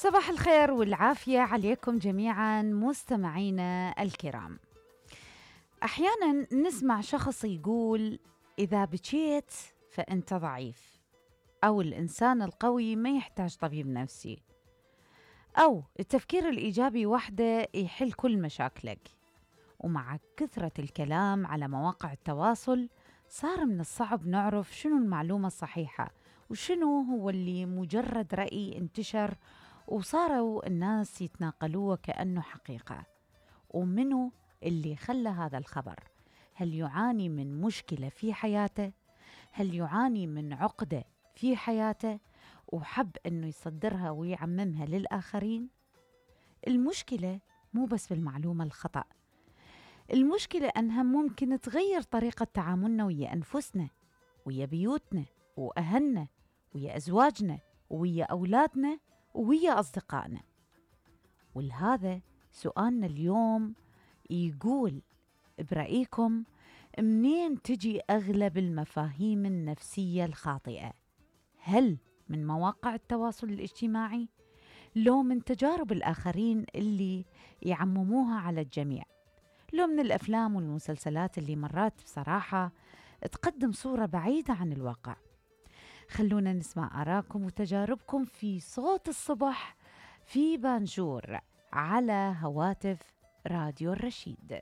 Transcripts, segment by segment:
صباح الخير والعافية عليكم جميعا مستمعينا الكرام. أحيانا نسمع شخص يقول إذا بكيت فأنت ضعيف، أو الإنسان القوي ما يحتاج طبيب نفسي، أو التفكير الإيجابي وحده يحل كل مشاكلك. ومع كثرة الكلام على مواقع التواصل صار من الصعب نعرف شنو المعلومة الصحيحة وشنو هو اللي مجرد رأي انتشر وصاروا الناس يتناقلوه كأنه حقيقة. ومنو اللي خلى هذا الخبر؟ هل يعاني من مشكلة في حياته؟ هل يعاني من عقدة في حياته وحب أنه يصدرها ويعممها للآخرين؟ المشكلة مو بس بالمعلومة الخطأ، المشكلة أنها ممكن تغير طريقة تعاملنا ويا أنفسنا، ويا بيوتنا وأهلنا، ويا أزواجنا، ويا أولادنا، ويا أصدقائنا. ولهذا سؤالنا اليوم يقول: برأيكم منين تجي أغلب المفاهيم النفسية الخاطئة؟ هل من مواقع التواصل الاجتماعي؟ لو من تجارب الآخرين اللي يعمموها على الجميع؟ لو من الأفلام والمسلسلات اللي مرات بصراحة تقدم صورة بعيدة عن الواقع؟ خلونا نسمع آراءكم وتجاربكم في صوت الصبح في بانجور على هواتف راديو الرشيد.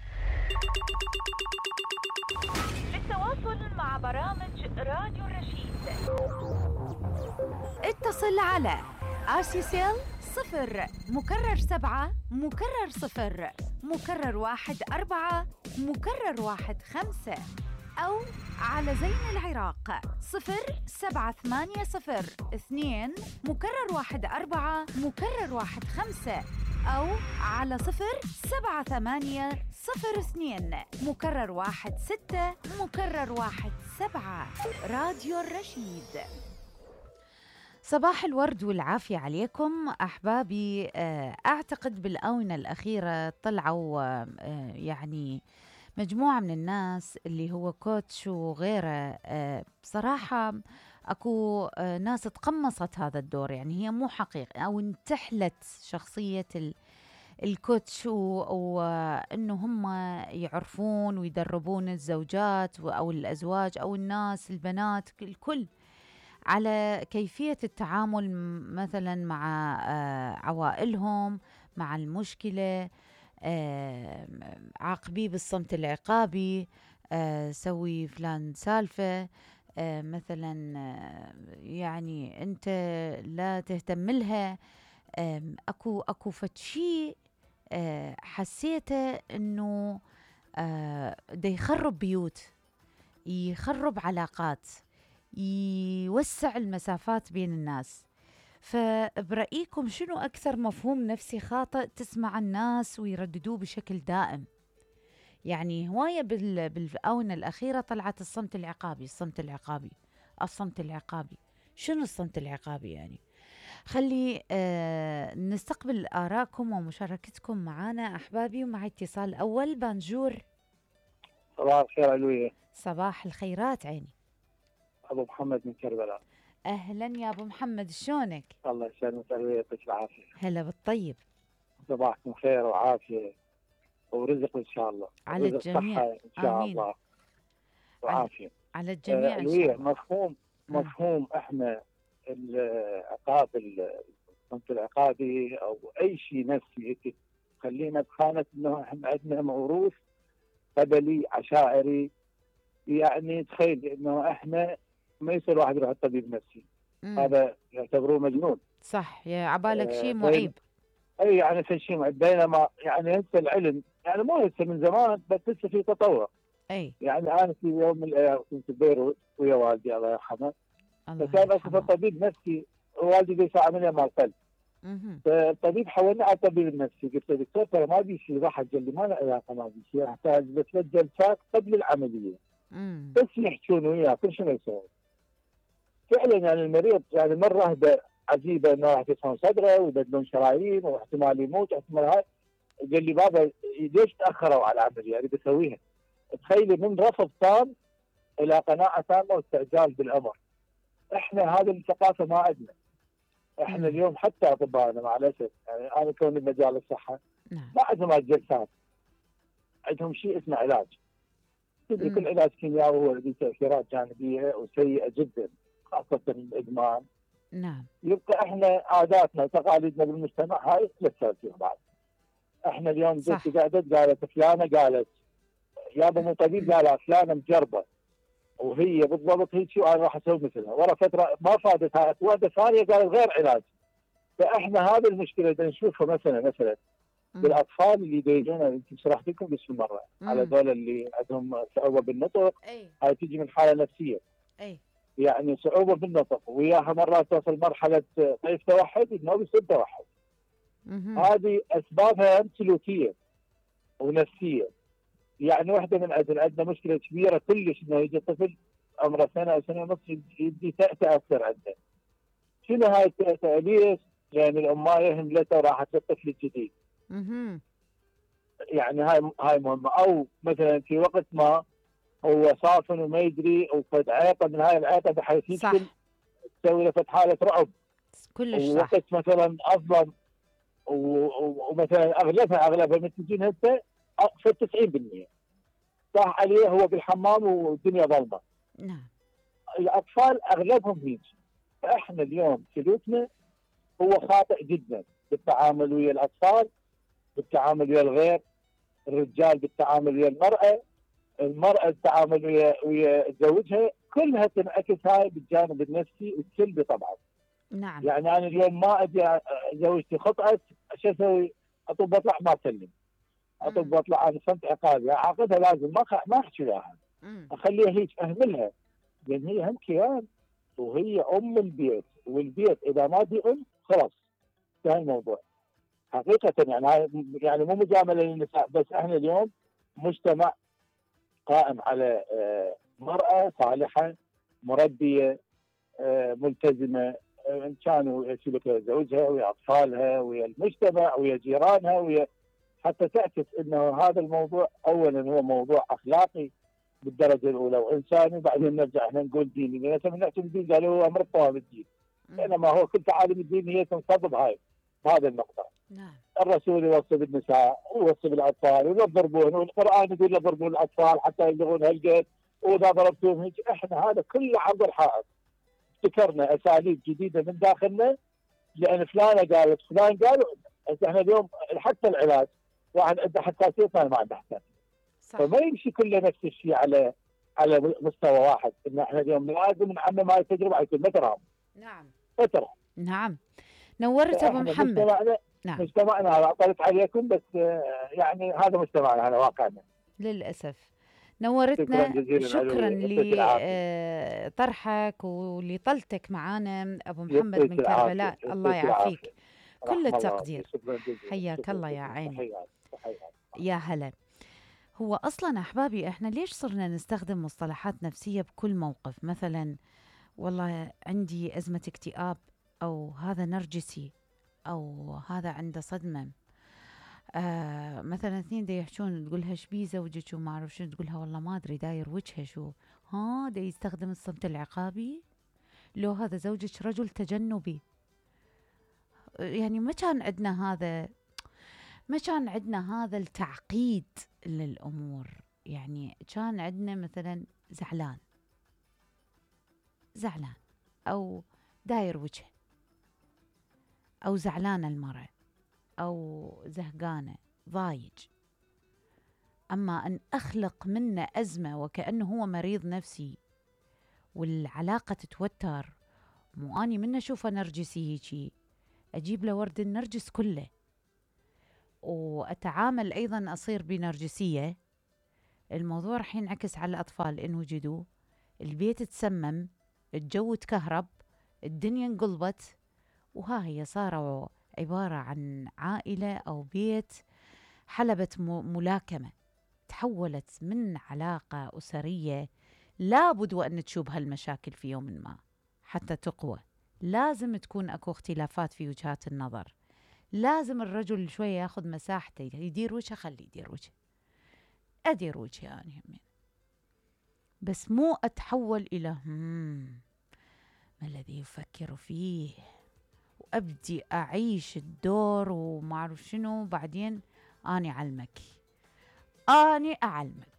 للتواصل مع برامج راديو الرشيد اتصل على RCCL 0 مكرر 7 مكرر 0 مكرر 1 4 مكرر 1 5، أو على زين العراق 0780 2 مكرر 1 4 مكرر 1 5، أو على 0780 02 مكرر 1 6 مكرر 1 7. راديو الرشيد. صباح الورد والعافية عليكم أحبابي. أعتقد بالآونة الأخيرة طلعوا يعني مجموعة من الناس اللي هو كوتش وغيره. بصراحة أكو ناس تقمصت هذا الدور، يعني هي مو حقيقي، أو انتحلت شخصية الكوتش، وأنه هم يعرفون ويدربون الزوجات أو الأزواج أو الناس البنات الكل على كيفية التعامل مثلا مع عوائلهم، مع المشكلة، عاقبيه بالصمت العقابي، سوي فلان سالفة، مثلا يعني أنت لا تهتم لها. أكو فتشي حسيته أنه دا يخرب بيوت، يخرب علاقات، يوسع المسافات بين الناس. فبرأيكم شنو أكثر مفهوم نفسي خاطئ تسمع الناس ويرددوه بشكل دائم؟ يعني هواية بالآونة الأخيرة طلعت الصمت العقابي، الصمت العقابي، الصمت العقابي. شنو الصمت العقابي يعني؟ خلي نستقبل آراءكم ومشاركتكم معنا أحبابي. ومع اتصال أول بانجور. صباح الخير علوية. صباح الخيرات عيني. أبو محمد من كربلاء. أهلا يا أبو محمد، شلونك؟ الله يسلمك علوية، يعطيك العافية. هلا بالطيب. صباحكم خير وعافية ورزق إن شاء الله، على رزق الجميع. صحة إن شاء آمين. الله وعافية. على الجميع إن شاء علوية، الله. مفهوم إحنا العقاب، الصمت العقابي أو أي شيء نفسي خلينا بخانة إنه إحنا عندنا موروث قبلي عشائري. يعني تخيل إنه إحنا ما يصير واحد يروح الطبيب نفسي، هذا يعتبروه مجنون. صح، يا عبالك شيء معيب. اي يعني في شيء، بينما يعني هسه العلم يعني مو هسه من زمان، بس هسه في تطور. اي يعني انا في يوم من الايام كنت ببيروت ويا والدي الله يرحمه، فكان اكو طبيب نفسي، والدي بيسوي عمليه مال قلب. فالطبيب حولنا على الطبيب النفسي، قلت له دكتور ترى ما بي شيء، راح قال لي ما له علاقه، ما بي شيء، احتاج ل3 جلسات قبل العمليه بس يحكون وياه كل شيء ما يسوي. فعلا يعني المريض يعني من رهبه عجيبه انه راح يفهم صدره ويبدلون شرايين واحتمال يموت واحتمال هاي. قال لي بابا ليش تاخروا على العمليه؟ يعني بسويها. تخيلي من رفض تام الى قناعه تامه واستعجال بالامر. احنا هذه الثقافه ما عندنا. احنا اليوم حتى اطبائنا مع الاسف، يعني انا كوني بمجال الصحه ما عندهم جلسات، عندهم شيء اسمه علاج. تدري كل علاج كيميائي هو له تاثيرات جانبيه وسيئه جدا، خاصه الادمان. نعم. يبقى احنا عاداتنا وتقاليدنا بالمجتمع هاي لا تاثير بعد. احنا اليوم جت قالت فلانه قالت يابا مو طبيب، قال فلانه مجربه وهي بالضبط هيك وانا راح اسوي مثلها، ورا فتره ما فادتها واحده ثانيه قالت غير علاج. فاحنا هذه المشكله اللي نشوفها مثلا بالاطفال اللي يجون، يمكن شرحت لكم بس مره على ذول اللي عندهم صعوبه بالنطق. هاي تجي من حاله نفسيه. يعني صعوبه بالنطق وياها مرات توصل مرحله طيف توحد انه بيصير توحد. هذه اسبابها سلوكيه ونفسيه. يعني واحده من عندنا مشكله كبيره كلش انه يجي طفل عمره سنه او سنه ونص يبدي تاثر عنده. شنو هاي التأثير؟ ليش؟ لان الامايه هملته وراحت للطفل الجديد. يعني هاي مهمه. او مثلا في وقت ما هو صافن وما يدري وفد عيطه من هاي العيطه بحيث يدخل تسوي له حاله رعب كلش صح. ووقت مثلا اصلا ومثلا اغلبها من تجين هسه في 90% صح عليه هو بالحمام والدنيا ظلمه. نعم. الاطفال اغلبهم هيك. فاحنا اليوم سلوكنا هو خاطئ جدا بالتعامل ويا الاطفال، بالتعامل ويا الغير، الرجال بالتعامل ويا المرأة التعامل ويا زوجها، كلها تنعكس هاي بالجانب النفسي السلبي طبعا. نعم. يعني انا اليوم ما اجي زوجتي خطأت شو اسوي؟ اطب بطلع ما اسلم، اطب بطلع انا صمت عقابي، اعاقبها لازم ما احكي وياها، اخليها هيك اهملها، لان هي هم كيان وهي ام البيت، والبيت اذا ما دي ام خلاص انتهى الموضوع. حقيقة يعني مو مجاملة للنساء، بس احنا اليوم مجتمع قائم على مرأة صالحة مربية ملتزمة، ان كانوا سلوك زوجها ويا اطفالها ويا المجتمع ويا جيرانها ويا حتى تعكس انه هذا الموضوع اولا هو موضوع اخلاقي بالدرجه الاولى وانساني، وبعدين نرجع احنا نقول ديني، لان لما نحكي الدين قالوا هو امر الطوام الدين، بينما هو كل تعاليم الدين هي تنصب بهذا النقطه. نعم. الرسول يوصي بالنساء ويوصي بالاطفال ولا تضربون، والقران يقول لا تضربون الاطفال حتى يبلغون هالقد، واذا ضربتوهم هيك. احنا هذا كله عرض الحائط، ابتكرنا اساليب جديده من داخلنا لان فلانه قالت فلان قال. احنا اليوم حتى العلاج واحد عنده حساسيه ثاني ما عنده حساسيه، فما يمشي كله نفس الشيء على مستوى واحد. ان احنا اليوم لازم نعمم هاي التجربه على كل متر. نعم. فتره. نعم. نورت ابو محمد. نعم. مجتمعنا هذا طلت عليكم بس يعني هذا مجتمعنا هذا واقعنا للاسف. نورتنا. شكرا لطرحك ولطلتك معانا ابو محمد من كربلاء. الله يعافيك. كل التقدير. حياك الله يا عيني. يا هلا. هو اصلا احبابي احنا ليش صرنا نستخدم مصطلحات نفسيه بكل موقف؟ مثلا والله عندي ازمه اكتئاب، او هذا نرجسي، او هذا عنده صدمه. مثلا اثنين دا يحجون تقولها شبي زوجك وما اعرف شنو، تقولها والله ما ادري داير وجهه شو. دا يستخدم الصمت العقابي. لو هذا زوجك رجل تجنبي. يعني ما كان عندنا هذا التعقيد للامور. يعني كان عندنا مثلا زعلان او داير وجهه، او زعلانه المرأة، أو زهقانة ضايج. أما أن أخلق منه أزمة وكأنه هو مريض نفسي والعلاقة تتوتر، مو أني منه أشوفه نرجسي هيجي أجيب له ورد النرجس كله وأتعامل أيضا أصير بنرجسية. الموضوع رح ينعكس على الأطفال إن وجدوا، البيت تسمم، الجو تكهرب، الدنيا انقلبت، وها هي صاروا عبارة عن عائلة أو بيت حلبة ملاكمة، تحولت من علاقة أسرية. لابد وأن تشوب هالمشاكل في يوم ما حتى تقوى. لازم تكون أكو اختلافات في وجهات النظر. لازم الرجل شوية ياخذ مساحته، يدير وجهه، خليه يدير وجهه، أدير وجهي يعني همين، بس مو أتحول إلى ما الذي يفكر فيه وأبدي أعيش الدور وما أعرف شنو، بعدين أني أعلمك، أني أعلمك.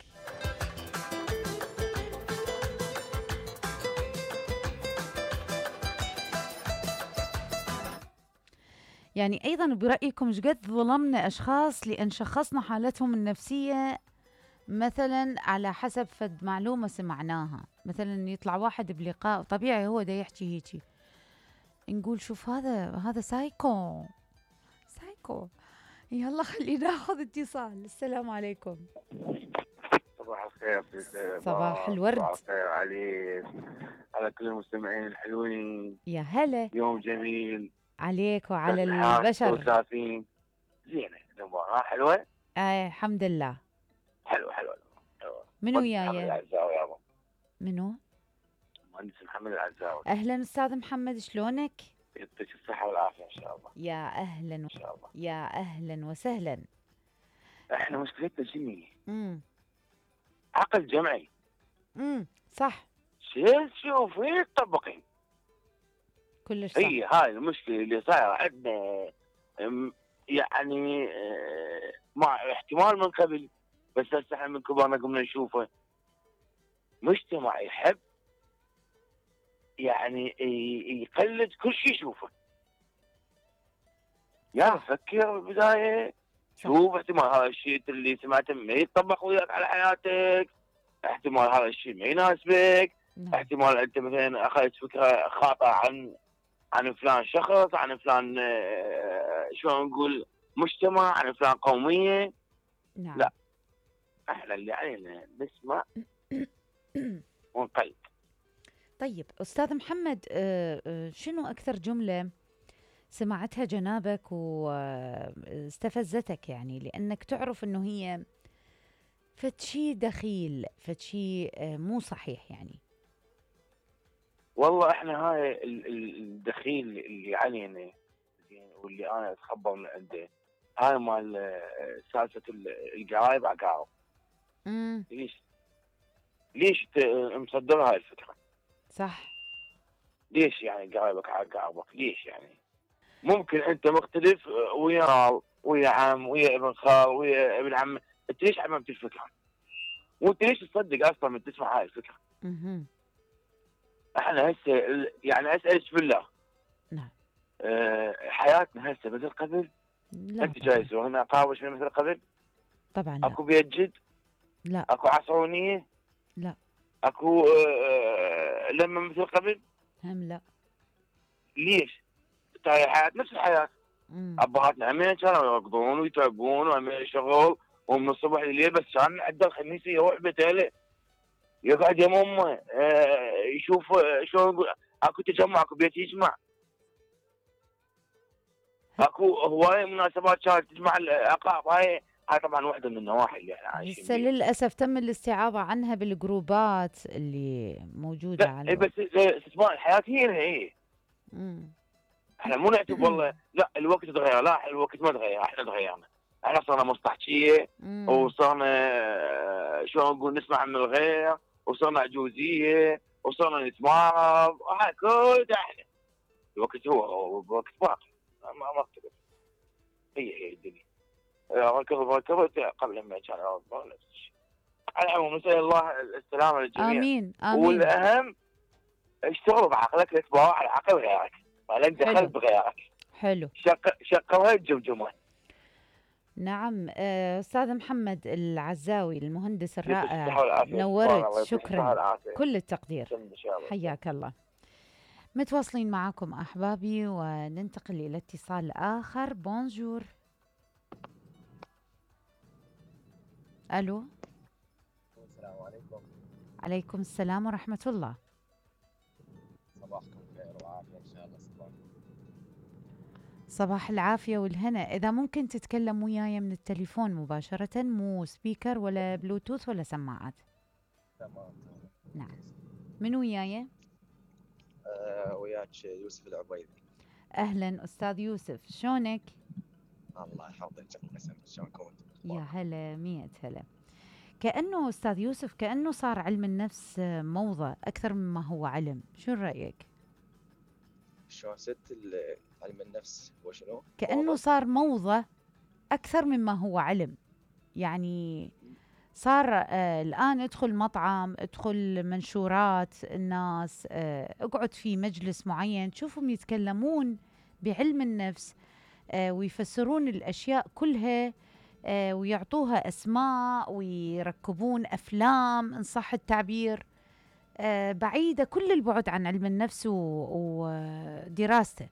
يعني أيضا برأيكم ايش قد ظلمنا أشخاص لأن شخصنا حالتهم النفسية مثلا على حسب فد معلومة سمعناها، مثلا يطلع واحد بلقاء طبيعي هو دا يحكي هيجي، نقول شوف هذا سايكو. يلا خلينا ناخذ اتصال. السلام عليكم. صباح الخير. صباح الورد. صباح الخير عليك، على كل المستمعين الحلوين. يا هلا. يوم جميل عليك وعلى البشر. وسافين زينة، المباراة حلوة. الحمد لله. حلوة. منو وياي؟ محمد العزاوي يابا. منو؟ مهندس محمد العزاوي. أهلا أستاذ محمد، شلونك؟ يعطيك الصحة والعافية إن شاء الله. يا أهلا إن شاء الله. يا أهلا وسهلا. إحنا مشكلتنا شنو؟ عقل جمعي. صح. شوفي الطبقين كلش صح. هي هاي المشكلة اللي صايرة عندنا، يعني مع احتمال من قبل، بس هسه احنا من كبرنا قمنا نشوفه مجتمع يحب يعني يقلد كل شيء يشوفه. يعني فكر بالبداية، شوف احتمال هذا الشيء اللي سمعته ما يتطبق وياك على حياتك، احتمال هذا الشيء ما يناسبك، احتمال انت مثلا اخذت فكرة خاطئة عن فلان شخص، عن فلان شلون نقول مجتمع، عن فلان قومية. نعم. لا، احنا اللي علينا نسمع ونقلد. طيب أستاذ محمد، شنو أكثر جملة سمعتها جنابك واستفزتك، يعني لأنك تعرف أنه هي فتشي دخيل، فتشي مو صحيح يعني؟ والله احنا هاي الدخيل اللي علينا واللي انا اتخبر من عنده، هاي مال سالفة القرايب عقارب. ليش مصدر هاي الفكرة؟ صح. ليش يعني قرايبك عقاربك؟ ليش يعني؟ ممكن انت مختلف ويا عم، ويا ابن خال، ويا ابن عم، انت ليش عممت الفكرة؟ وانت ليش تصدق اصلا من تسمع هاي الفكرة؟ احنا هسه يعني اسالك بالله. نعم. حياتنا هسه مثل قبل؟ لا. انت جايز وهنا قاوش من مثل قبل؟ طبعا لا. اكو بيت جد؟ لا. اكو عصرونية؟ لا. اكو لما مثل قبل؟ هم لا. ليش؟ هاي الحياة نفس الحياة. ابهاتنا همين كانوا يركضون ويتعبون وهمين شغل ومن الصبح لليل، بس كان عنده الخميس يروح بيته يقعد يم امه يشوف شلون يقول اكو تجمع، اكو بيت يجمع، اكو هوايه مناسبات كانت تجمع الاقارب. هاي طبعا واحده من النواحي اللي احنا عايشين هسه للاسف تم الاستعاضه عنها بالجروبات اللي موجوده على بس استثمار الحياه هي احنا مو نعتب والله لا الوقت تغير، لا الوقت ما تغير، احنا تغيرنا، احنا صرنا مصطحشيه وصرنا شلون نقول نسمع من الغير، وصرنا عجوزيه، وصرنا نتمارض، هاي كل احنا الوقت هو وقت باقي ما اختلف. هي الدنيا ركضت قبل ما كان نفس الشيء. على العموم نسال الله السلامه للجميع. امين. والاهم اشتغل بعقلك، لا تباوع على عقل غيرك، ما لك دخل بغيرك. حلو. شقوها الجمجمه. نعم. أستاذ محمد العزاوي المهندس الرائع، نورت، شكرا، كل التقدير، حياك الله. متواصلين معكم أحبابي وننتقل إلى اتصال آخر. بونجور. ألو. السلام عليكم. عليكم السلام ورحمة الله. صباحكم خير وعافية إن شاء الله. صباح العافية والهنا. إذا ممكن تتكلم وياي من التليفون مباشرة، مو سبيكر ولا بلوتوث ولا سماعات. تمام. نعم. من وياي؟ وياك يوسف العبيدي. أهلا أستاذ يوسف، شلونك؟ الله يحفظك، شلونكم؟ يا هلا، 100 هلا. كأنه أستاذ يوسف كأنه صار علم النفس موضة أكثر مما هو علم، شو رأيك؟ شلون علم النفس هو شنو؟ كأنه صار موضة أكثر مما هو علم. يعني صار الآن ادخل مطعم، ادخل منشورات الناس، اقعد في مجلس معين تشوفهم يتكلمون بعلم النفس، ويفسرون الأشياء كلها، ويعطوها أسماء ويركبون أفلام إن صح التعبير، بعيدة كل البعد عن علم النفس ودراسته.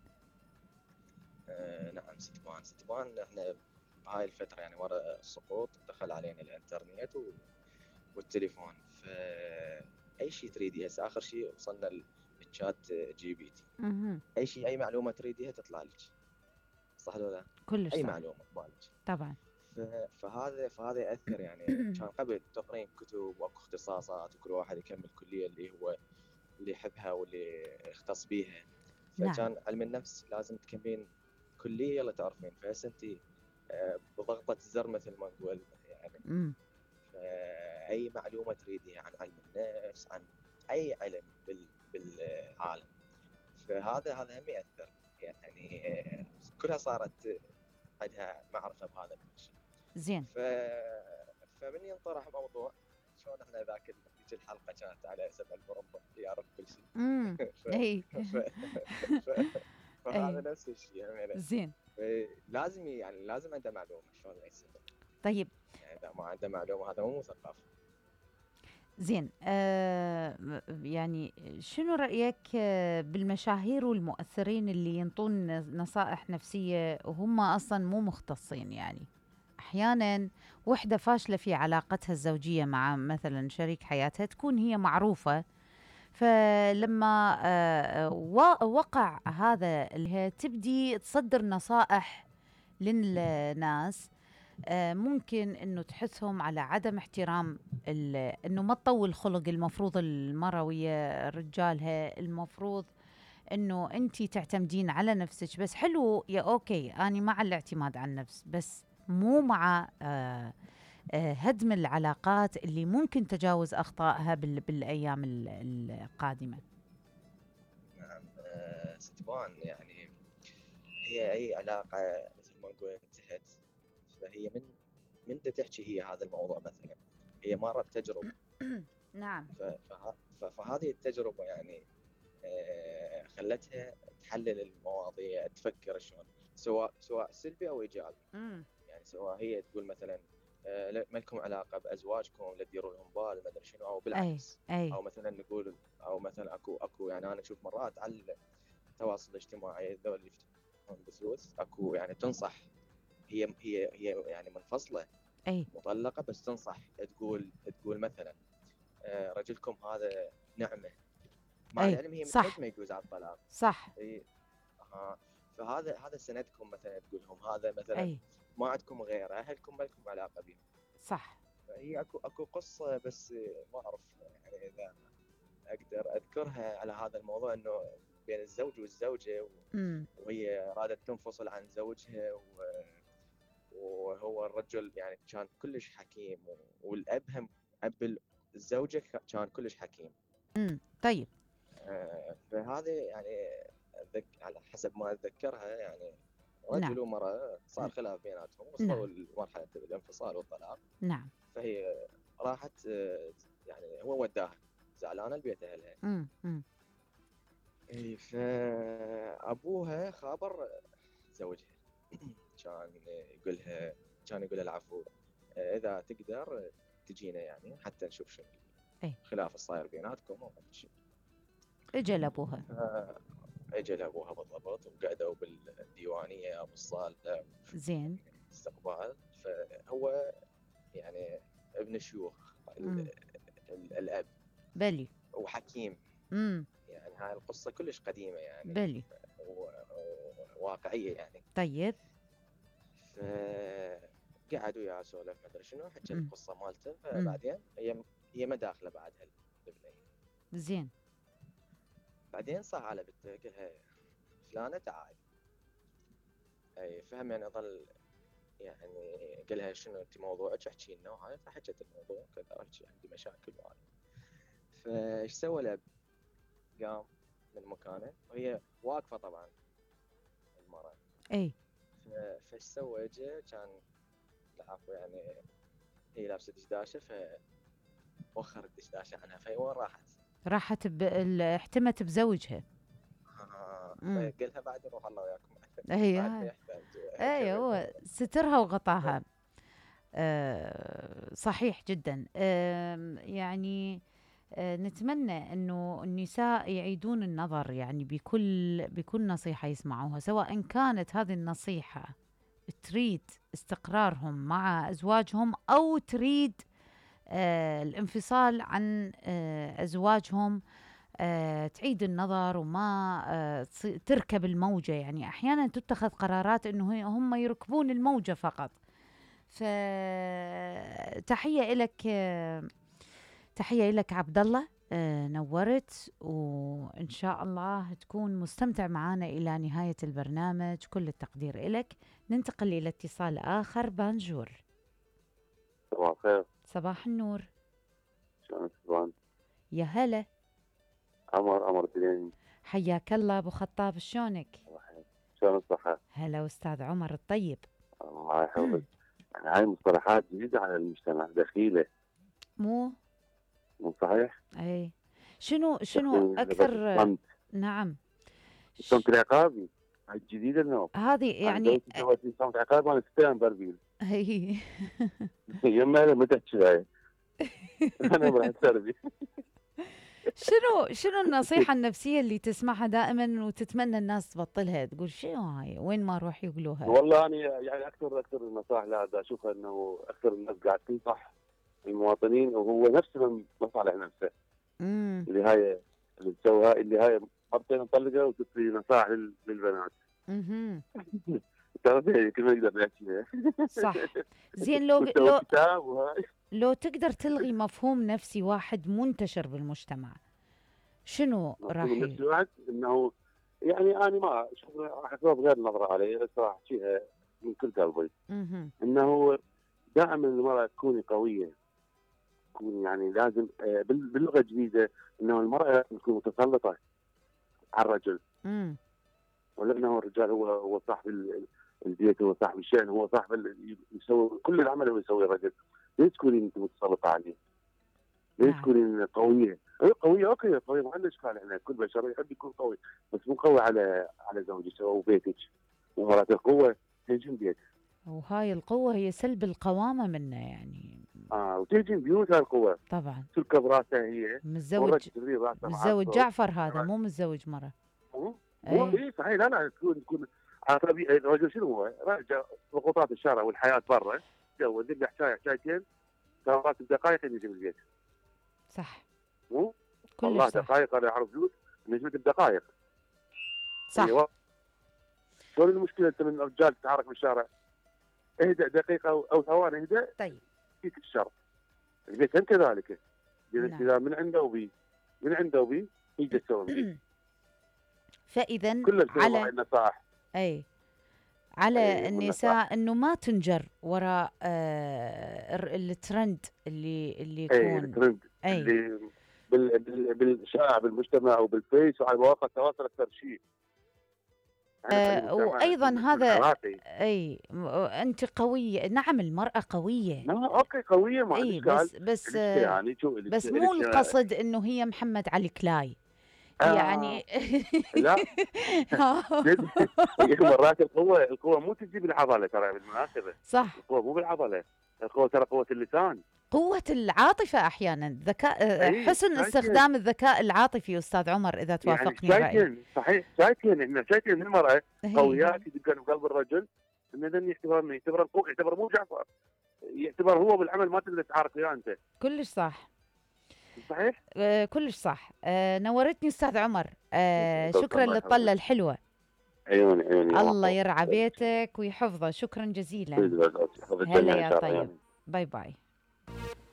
نعم ستبان احنا بهاي الفترة يعني ورا السقوط دخل علينا الانترنت والتليفون، فأي شيء تريديه هسه آخر شيء وصلنا للشات جي بي تي. أي شيء أي معلومة تريديها تطلع لك، صح ولا لا؟ كلش أي صح. معلومة بالك طبعا. فهذا يأثر يعني. كان قبل تقرين كتب واكو اختصاصات وكل واحد يكمل كلية اللي يحبها واللي يختص بيها. فكان علم النفس لازم تكملين كلية يلا تعرفين، فهسه انت بضغطة زر مثل ما نقول يعني. أي معلومة تريديها عن علم النفس، عن أي علم بالعالم، فهذا هم يأثر يعني. كلها صارت عندها معرفة بهذا الشيء. زين. فمن ينطرح موضوع شلون احنا ذاك الحلقة كانت على 7 المربع يعرف كل شيء. اي. فهذا نفس الشيء يعني. زين. لازم عنده معلومة شلون يصير. طيب يعني اذا ما عنده معلومة هذا مو مثقف. زين. يعني شنو رأيك بالمشاهير والمؤثرين اللي ينطون نصائح نفسية وهم أصلا مو مختصين؟ يعني أحيانا وحدة فاشلة في علاقتها الزوجية مع مثلا شريك حياتها تكون هي معروفة، فلما وقع هذا اللي هي تبدي تصدر نصائح للناس، ممكن انه تحثهم على عدم احترام انه ما تطول خلق. المفروض المرأة ويا رجالها المفروض انه انتي تعتمدين على نفسك بس. حلو يا اوكي، انا مع الاعتماد على النفس بس مو مع هدم العلاقات اللي ممكن تجاوز اخطائها بالايام القادمة. نعم. ستبان يعني هي اي علاقة مثل ما نقول انتهت، فهي من تحكي هي هذا الموضوع مثلا هي مرت تجربة. نعم. فهذه التجربة يعني خلتها تحلل المواضيع، تفكر شلون سواء سلبي او ايجابي. يعني سواء هي تقول مثلا ما لكم علاقة بازواجكم لا تديروا لهم بال ما ادري شنو، او بالعكس. او مثلا نقول او مثلا اكو يعني انا اشوف مرات على التواصل الاجتماعي ذول اللي يفتحون بثوث اكو يعني تنصح هي يعني منفصلة مطلقة بس تنصح تقول مثلا رجلكم هذا نعمة، مع العلم هي متفهمة يجوز على الطلاق. صح. فهذا سندكم مثلا تقول لهم هذا مثلا ما عندكم غيره، اهلكم ما لكم علاقة بهم. صح. فهي اكو قصة بس ما اعرف يعني اذا اقدر اذكرها على هذا الموضوع، انه بين الزوج والزوجة وهي رادت تنفصل عن زوجها وهو الرجل يعني كان كلش حكيم، والاب هم اب الزوجة كان كلش حكيم. طيب. فهذه يعني على حسب ما اتذكرها يعني رجل ومرأة صار خلاف بيناتهم وصلوا لمرحلة الانفصال والطلاق. نعم. فهي راحت يعني هو وداها زعلانة لبيت اهلها. فابوها خابر زوجها كان يقول لها العفو اذا تقدر تجينا يعني حتى نشوف شنو خلاف الصاير بيناتكم او شيء. اجى لابوها. اجى لابوها بالضبط، وقعدوا بالديوانيه او بالصاله. زين. استقبال. فهو يعني ابن شيوخ الاب بلي وحكيم. يعني هاي القصه كلش قديمه يعني بلي واقعيه يعني. طيب. قعدوا يا سولف ما ادري شنو، حكى القصه مالته. فبعدين هي ما داخله بعدها البنيه. زين. بعدين صح على بنته قال لها فلانه تعالي. فهم يعني ظل يعني قال لها شنو انت موضوعك احكي لنا وهاي. فحكت الموضوع كذا عندي مشاكل وهاي. فايش سوى الاب؟ قام من مكانه وهي واقفه طبعا المرأة. اي فايش سوى؟ اجى كان العفو يعني هي لابسه دشداشه فوخر الدشداشه عنها وين راحت احتمت بزوجها. فقالها بعد نروح الله وياكم. اي اي هو سترها وغطاها. صحيح جدا. يعني نتمنى انه النساء يعيدون النظر يعني بكل نصيحة يسمعوها، سواء كانت هذه النصيحة تريد استقرارهم مع ازواجهم او تريد الانفصال عن ازواجهم. تعيد النظر وما تركب الموجة. يعني احيانا تتخذ قرارات انه هم يركبون الموجة فقط. فتحية لك، تحية لك عبد الله. نورت، وإن شاء الله تكون مستمتع معنا إلى نهاية البرنامج. كل التقدير لك. ننتقل إلى اتصال آخر. بانجور. صباح الخير. صباح النور. شلونك سبحان؟ يا هلا. عمر الدليني. حياك الله أبو خطاب، شلونك؟ شلون الصحة؟ هلا أستاذ عمر الطيب. الله يحفظك. هاي مصطلحات جديدة على المجتمع، دخيلة. مو صحيح؟ اي. شنو اكثر؟ نعم. صمت العقابي هاي الجديدة النوم. هذه يعني صمت عقابي انا ستان بربيل. اي يما ما تحكي هاي. انا راح تربي. شنو النصيحة النفسية اللي تسمعها دائما وتتمنى الناس تبطلها؟ تقول شنو هاي؟ وين ما اروح يقولوها. والله انا يعني اكثر النصائح لا اشوفها انه اكثر الناس قاعد تنصح المواطنين وهو نفسه مصالح نفسه. اللي هاي اللي تسويها اللي هاي مرتين مطلقه وتعطي نصائح للبنات. تعرفي كل ما يقدر يحكي. صح. زين لو تقدر تلغي مفهوم نفسي واحد منتشر بالمجتمع، شنو راح نفسي واحد؟ انه يعني انا ما راح اشوف غير نظره عليه، بس راح احكيها من كل قلبي. انه دائما المراه تكون قويه، تكون يعني لازم باللغه الجديده انه المراه لازم تكون متسلطه على الرجل. ولا انه الرجال هو صاحب البيت، هو صاحب الشأن، هو صاحب يسوي كل العمل اللي يسويه الرجل. ليش تكونين انت متسلطه عليه؟ ليش تكونين قويه؟ هي قويه اوكي، قويه ما عندنا اشكال، احنا كل بشر يحب يكون قوي، بس مو قوي على زوجك او بيتك. ومرات القوه تهجم بيت. وهاي القوه هي سلب القوامه منه يعني. وتهجم بيوت. هاي القوه طبعا تركب براسها هي. متزوج جعفر هذا، مو متزوج مره. اي صحيح. لا تكون على طبيعي. الرجل شنو هو؟ راجع ضغوطات الشارع والحياه برا، تزوج يذبح حكايتين ثلاث دقائق يجي البيت. صح. مو والله دقائق انا اعرف بيوت نجمت بدقائق. صح. ايوه. شلون المشكله انت من الرجال تتحرك بالشارع؟ اهدأ دقيقه او ثواني اهدأ. طيب. فيك الشر. البيت هم كذلك. اذا من عنده وبي يجي يسوي. فاذا على النصائح على النساء انه ما تنجر وراء الترند اللي يكون الترند اللي بالشارع بالمجتمع وبالفيس وعلى مواقع التواصل اكثر شيء. وايضا هذا انت قويه. نعم المراه قويه. اوكي قويه ما بس يعني بس مو القصد انه هي محمد علي كلاي. يعني لا. مرات القوه مو تجي بالعضله ترى بالمناسبه. صح. القوه مو بالعضله، القوه ترى قوه اللسان، قوة العاطفة أحيانا، حسن استخدام الذكاء العاطفي أستاذ عمر إذا توافقني يعني صحيح. شايفين المرأة قويات يدقن بقلب الرجل، إنه يعتبر القوة، يعتبر مو جعفر، يعتبر هو بالعمل ما تقدر تعارك وياه أنت. كلش صح. صحيح. كلش صح. نورتني أستاذ عمر. شكرا للطلة الحلوة. عيوني الله يرعى بيتك ويحفظه. شكرا جزيلا. هلا يا طيب. باي باي.